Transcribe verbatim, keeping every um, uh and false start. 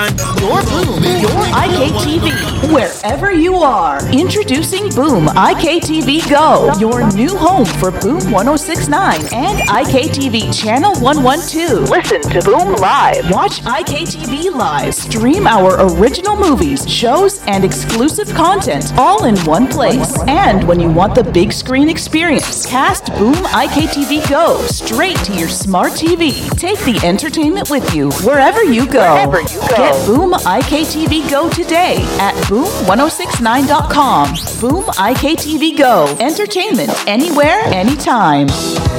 Your Boom, your I K T V, wherever you are. Introducing Boom I K T V Go, your new home for Boom one oh six point nine and I K T V Channel one twelve. Listen to Boom live. Watch I K T V live. Stream our original movies, shows, and exclusive content all in one place. And when you want the big screen experience, cast Boom I K T V Go straight to your smart T V. Take the entertainment with you wherever you go. Wherever you go. Get Boom I K T V Go today at boom ten sixty-nine dot com. Boom I K T V Go. Entertainment anywhere, anytime.